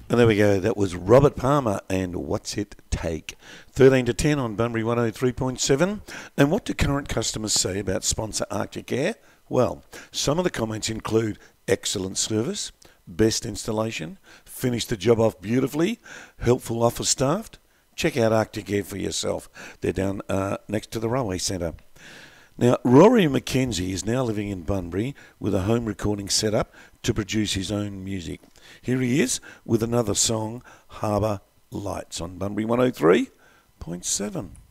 And there we go. That was Robert Palmer and What's It Take? 13 to 10 on Bunbury 103.7. And what do current customers say about sponsor Arctic Air? Well, some of the comments include excellent service, best installation, finished the job off beautifully, helpful office staff. Check out Arctic Air for yourself. They're down next to the Railway Centre. Now, Rory McKenzie is now living in Bunbury with a home recording setup to produce his own music. Here he is with another song, Harbour Lights, on Bunbury 103.7.